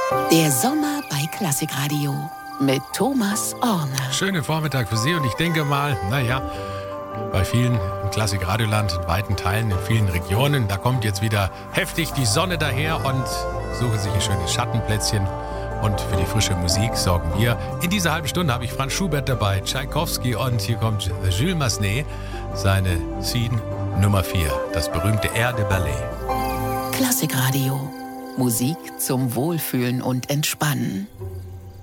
Der Sommer bei Klassikradio mit Thomas Orner. Schönen Vormittag für Sie und ich denke mal, bei vielen im Klassikradioland, in weiten Teilen, in vielen Regionen, da kommt jetzt wieder heftig die Sonne daher und suchen sich ein schönes Schattenplätzchen. Und für die frische Musik sorgen wir. In dieser halben Stunde habe ich Franz Schubert dabei, Tschaikowski und hier kommt Jules Massenet, seine Scene Nummer 4, das berühmte Air de Ballet. Klassikradio. Musik zum Wohlfühlen und Entspannen.